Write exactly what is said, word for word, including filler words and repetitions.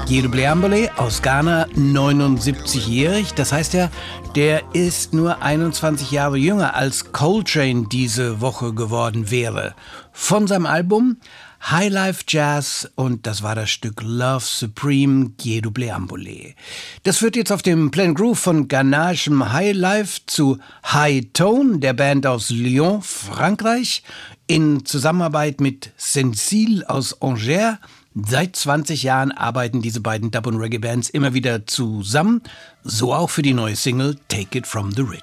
Guido Bleambole aus Ghana, neunundsiebzigjährig. Das heißt ja, der ist nur einundzwanzig Jahre jünger als Coltrane diese Woche geworden wäre. Von seinem Album Highlife Jazz, und das war das Stück Love Supreme, Guido Bleambole. Das führt jetzt auf dem Plain Groove von ghanaischem Highlife zu High Tone, der Band aus Lyon, Frankreich, in Zusammenarbeit mit Sensible aus Angers. Seit zwanzig Jahren arbeiten diese beiden Dub- und Reggae-Bands immer wieder zusammen, so auch für die neue Single Take It From The Rich.